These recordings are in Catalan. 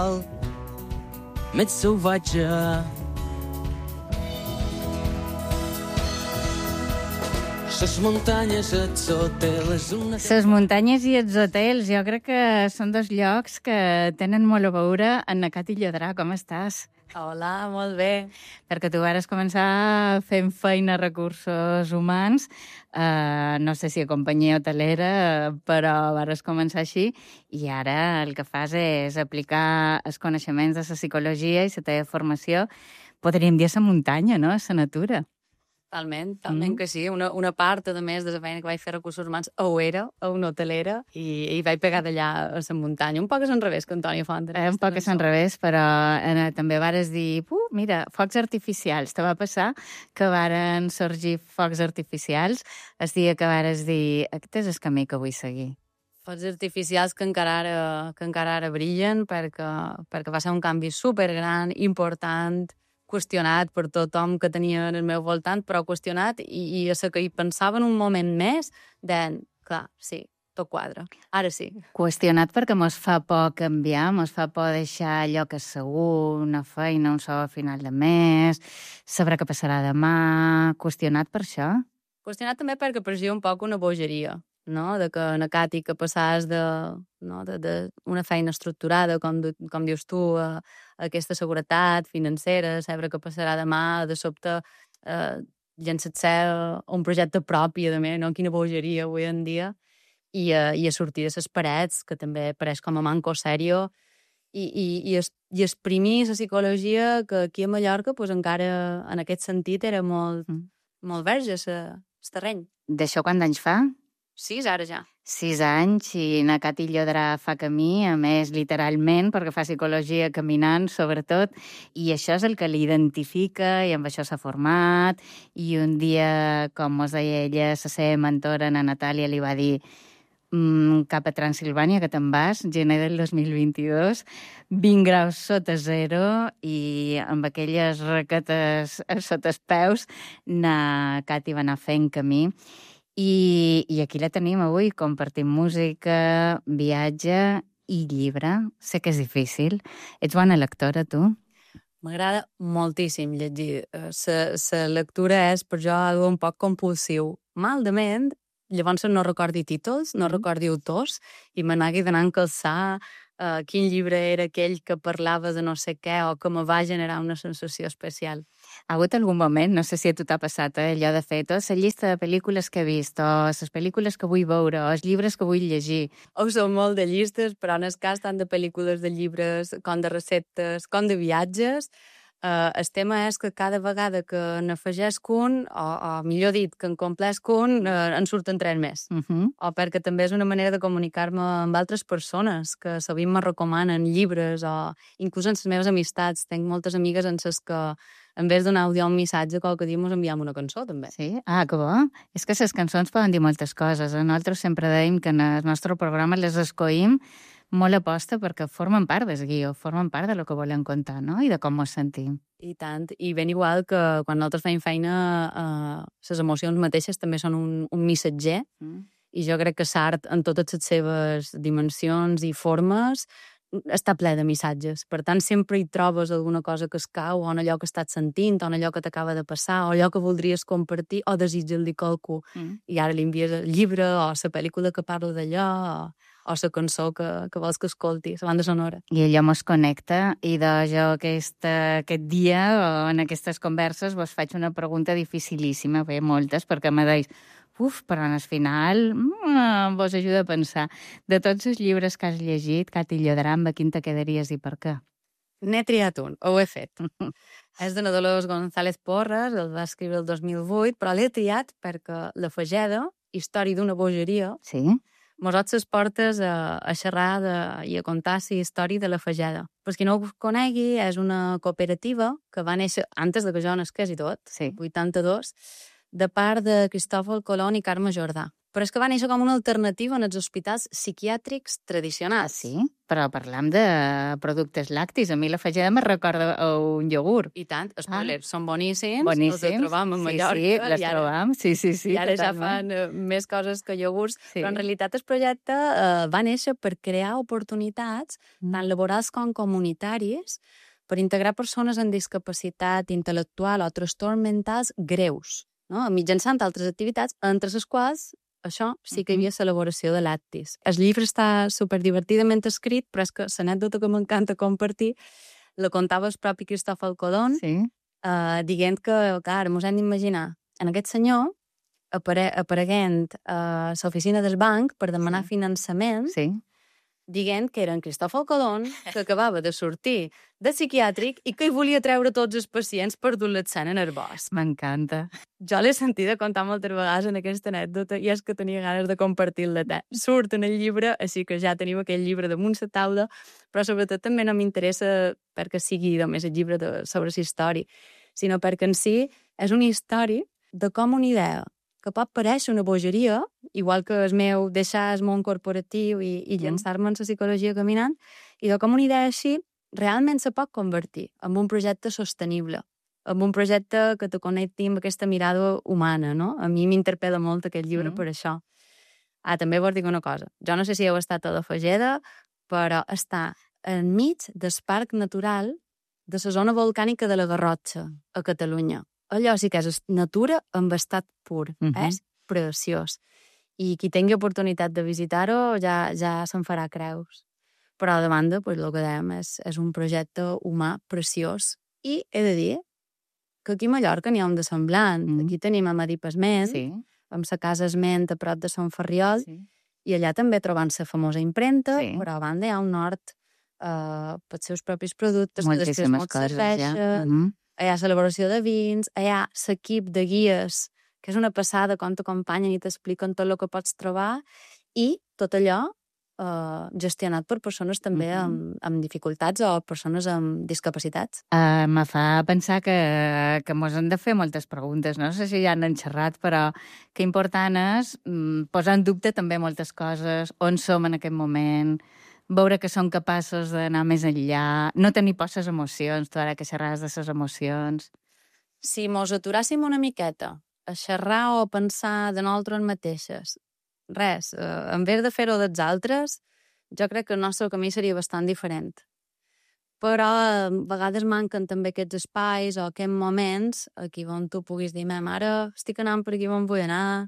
més salvatge. Les muntanyes, els hotels... Les muntanyes i els hotels, jo crec que són dos llocs que tenen molt a veure amb Nacat i Llodrà. Com estàs? Hola, molt bé. Perquè tu vares començar fent feina a recursos humans, no sé si a companyia hotelera, però vares començar així, i ara el que fas és aplicar els coneixements de la psicologia i la teva formació, podríem dir, a la muntanya, no?, a la natura. Talment que sí. Una part, a més, de la feina que vaig fer a recursos humans ho era, a una hotelera, i vaig pegar d'allà a la muntanya. Un poc és enrevés que Antònia Font. Un poc és enrevés, però també vares dir, mira, focs artificials. Te va passar que varen sorgir focs artificials el dia que vares dir, aquest és el camí que vull seguir. Focs artificials que encara ara brillen, perquè va ser un canvi supergran, important, qüestionat per tothom que tenia en el meu voltant, però qüestionat, i a la que hi pensava en un moment més, deien, clar, sí, tot quadra, ara sí. Qüestionat perquè mos fa por canviar, mos fa por deixar allò que és segur, una feina, un sou a final de mes, saber què passarà demà... Qüestionat per això? Qüestionat també perquè parecia un poc una bogeria, no? De que en Cati que passaves d'una feina estructurada, com dius tu, a aquesta seguretat financera, saber què passarà demà, de sobte llançar-se un projecte propi, a més, no? Quina bogeria avui en dia, i a sortir de les parets, que també pareix com a manco serio, i exprimir la psicologia, que aquí a Mallorca pues, encara en aquest sentit era molt verge el terreny. D'això quants anys fa? 6, ara ja. 6 anys, i Nacat i Llodrà fa camí, a més, literalment, perquè fa psicologia caminant, sobretot, i això és el que l'identifica, i amb això s'ha format, i un dia, com mos deia ella, la seva mentora, na Natàlia, li va dir cap a Transilvània, que te'n vas, gener del 2022, 20 graus sota zero, i amb aquelles raquetes sota els peus, Nacat hi va anar fent camí. I aquí la tenim avui, compartim música, viatge i llibre. Sé que és difícil. Ets bona lectora, tu? M'agrada moltíssim llegir. La lectura és per jo algo un poc compulsiu. Maldament, llavors no recordi títols, no recordi autors, i m'anagui d'anar a calçar quin llibre era aquell que parlava de no sé què o que me va generar una sensació especial. Ha hagut algun moment, no sé si a tu t'ha passat, allò de fer tota la llista de pel·lícules que he vist, o les pel·lícules que vull veure, o els llibres que vull llegir. Som molt de llistes, però en el cas tant de pel·lícules, de llibres, com de receptes, com de viatges, el tema és que cada vegada que n'afegesc un, o millor dit, que en complesc un, en surten 3 més. O perquè també és una manera de comunicar-me amb altres persones que sovint me recomanen llibres, o inclús en les meves amistats. Tenc moltes amigues en les que, en vez d'un àudio o un missatge, qualque dia mos enviem una cançó, també. Sí? Ah, que bo. És que les cançons poden dir moltes coses. Nosaltres sempre dèiem que en el nostre programa les escoïm molt aposta perquè formen part del guió, formen part de lo que volen contar, no? I de com ens sentim. I tant. I ben igual que quan nosaltres fem feina, les emocions mateixes també són un missatger, i jo crec que l'art, en totes les seves dimensions i formes, està ple de missatges. Per tant, sempre hi trobes alguna cosa que es cau, o en allò que estàs sentint, o en allò que t'acaba de passar, o allò que voldries compartir, o desitjar-li a qualcú. I ara li envies el llibre, o la pel·lícula que parla d'allò, o la cançó que vols que escolti, la banda sonora. I allò mos connecta, i jo aquest dia, o en aquestes converses, vos faig una pregunta dificilíssima, bé, moltes, perquè me deis, però al final vos ajuda a pensar. De tots els llibres que has llegit, Cati Llodrà, amb quin te quedaries i per què? N'he triat un, ho he fet. És de Dolors González Porras, el va escriure el 2008, però l'he triat perquè La Fageda, història d'una bogeria, sí? mos les portes a xerrar i a contar la història de La Fageda. Per qui no ho conegui, és una cooperativa que va néixer antes de que jo nasqués i tot, sí. 82, de part de Cristòfol Colón i Carme Jordà. però és que va néixer com una alternativa en els hospitals psiquiàtrics tradicionals. Sí, però parlam de productes lactis. A mi la fageda me recorda a un iogurt. I tant, spoilers, són boníssims, Boníssims. els trobam a Mallorca. Sí, les trobam, sí, I ara ja totalment. fan més coses que iogurts, Sí. però en realitat el projecte va néixer per crear oportunitats, tant laborals com comunitàries, per integrar persones amb discapacitat intel·lectual o trastorns mentals greus, no? Mitjançant altres activitats, entre les quals això sí que hi havia l'elaboració de lactis. El llibre està superdivertidament escrit, però és que l'anècdota que m'encanta compartir la contava el propi Cristòfol Colón, dient que, clar, mos hem d'imaginar en aquest senyor apareguent a l'oficina del banc per demanar finançament, dient que era en Cristòfol Colón, que acabava de sortir de psiquiàtric i que hi volia treure tots els pacients per dur-les en el bosc. M'encanta. Jo l'he sentida contar moltes vegades en aquesta anècdota i és que tenia ganes de compartir-la. Surt en el llibre, així que ja tenim aquell llibre damunt la taula, però sobretot també no m'interessa perquè sigui només el llibre sobre la història, sinó perquè en si és una història de com una idea que pot parèixer una bogeria, igual que el meu deixar el món corporatiu i llançar-me en la psicologia caminant, i de com una idea així realment se pot convertir en un projecte sostenible, en un projecte que te connecti amb aquesta mirada humana, no? A mi m'interpel·la molt aquest llibre per això. També vos dic una cosa. Jo no sé si heu estat a la Fageda, però està enmig del parc natural de la zona volcànica de la Garrotxa, a Catalunya. Allò sí que és natura en estat pur. És preciós. I qui tingui oportunitat de visitar-ho ja se'n farà creus. Però a banda, el que dèiem, és un projecte humà preciós. I he de dir que aquí a Mallorca n'hi ha un de semblant. Aquí tenim a Madip Esment, amb la casa Esment a prop de Sant Ferriol, i allà també trobant la famosa impremta, però a banda hi ha un hort pels seus propis productes, que després molt s'afeixa. Hi ha l'elaboració de vins, hi ha l'equip de guies, que és una passada quan t'acompanyen i t'expliquen tot el que pots trobar, i tot allò gestionat per persones també amb dificultats o persones amb discapacitats. Me fa pensar que mos hem de fer moltes preguntes. No sé si ja han xerrat, però que important és posar en dubte també moltes coses, on som en aquest moment, veure que som capaços d'anar més enllà, no tenir por les emocions, tu ara que xerraves de les emocions. Si mos aturàssim una miqueta a xerrar o a pensar de nosaltres mateixes, res, en vez de fer-ho dels altres, jo crec que el nostre camí seria bastant diferent. Però a vegades manquen també aquests espais o aquests moments aquí on tu puguis dir, ara estic anant per aquí on vull anar,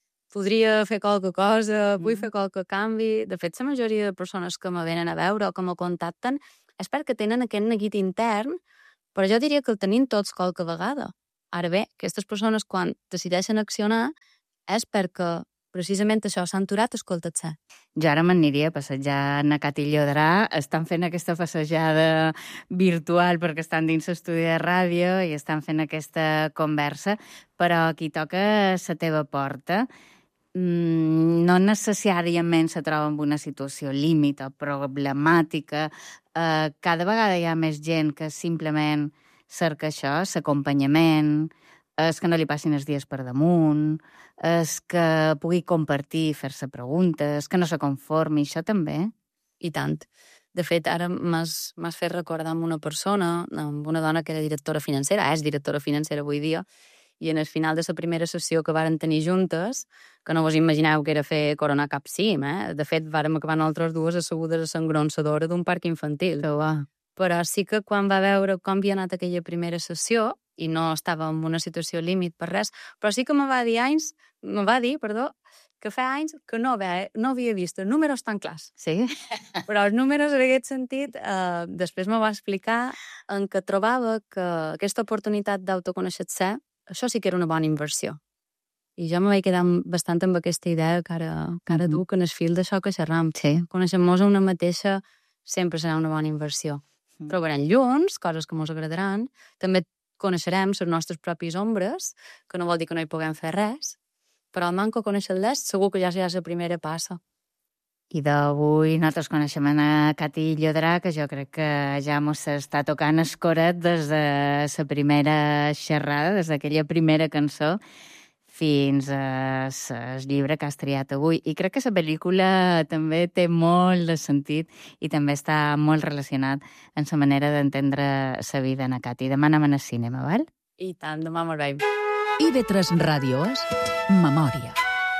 podria fer qualque cosa, vull fer qualque canvi. De fet, la majoria de persones que me venen a veure o que me contacten és perquè tenen aquest neguit intern, però jo diria que el tenim tots qualque vegada. Ara bé, aquestes persones quan decideixen accionar és perquè precisament això, s'han aturat a escoltar-se. Jo ara m'aniria a passejar a Cat i Llodrà, estan fent aquesta passejada virtual perquè estan dins l'estudi de ràdio i estan fent aquesta conversa, però aquí toca la teva porta. No necessàriament se troba en una situació límit o problemàtica. Cada vegada hi ha més gent que simplement cerca això, l'acompanyament, és que no li passin els dies per damunt, és que pugui compartir, fer-se preguntes, que no se conformi, això també. I tant. De fet, ara m'has fet recordar amb una persona, amb una dona que era directora financera, és directora financera avui dia, i en el final de la primera sessió que varen tenir juntes, que no vos imagineu que era fer coronar cap cim, De fet, vàrem acabar nosaltres dues assegudes a l'engronsadora d'un parc infantil. Però sí que quan va veure com havia anat aquella primera sessió, i no estava en una situació límit per res, però sí que me va dir que fa anys que no havia vist els números tan clars. Sí? Però els números, en aquest sentit, després me va explicar en què trobava que aquesta oportunitat d'autoconèixer-se, això sí que era una bona inversió. I jo me vaig quedar bastant amb aquesta idea que ara duc en el fil d'això que xerram. Conèixer-nos a una mateixa sempre serà una bona inversió. Trobarem llums, coses que ens agradaran, també coneixerem les nostres pròpies ombres, que no vol dir que no hi puguem fer res, però al manco conèixer-les segur que ja serà la primera passa. I d'avui nosaltres coneixem a Cat i Llodrà, que jo crec que ja mos està tocant escoret des de la primera xerrada, des d'aquella primera cançó, fins al llibre que has triat avui. I crec que la pel·lícula també té molt de sentit i també està molt relacionat amb la manera d'entendre la vida en Cati. Demà anem al cinema, val? I tant, demà me'n veiem. IB3 Ràdio és Memòria.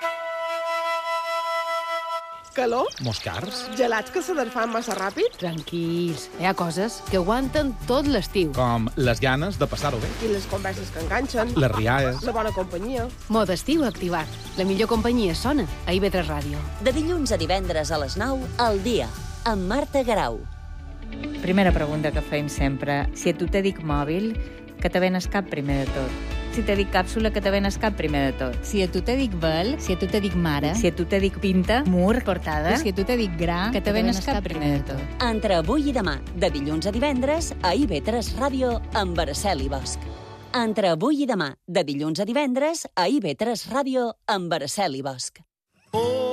Calor? Moscars? Gelats que se desfan massa ràpid? Tranquils, hi ha coses que aguanten tot l'estiu. Com les ganes de passar-ho bé. I les converses que enganxen? Les rialles. La bona companyia? Mode estiu activat. La millor companyia sona a IB3 Ràdio. De dilluns a divendres a les 9, al dia, amb Marta Garau. Primera pregunta que fem sempre. Si a tu te dic mòbil, que te ven al cap primer de tot? Si te dic càpsula, que te ven al cap primer de tot? Si a tu te dic vel, si a tu te dic mare, si a tu te dic pinta, mur, portada, si a tu te dic gra, que te ven al cap primer de tot? Entre avui i demà, de dilluns a divendres, a IB3 Ràdio, amb Araceli Bosch. Entre avui i demà, de dilluns a divendres, a IB3 Ràdio, amb Araceli Bosch.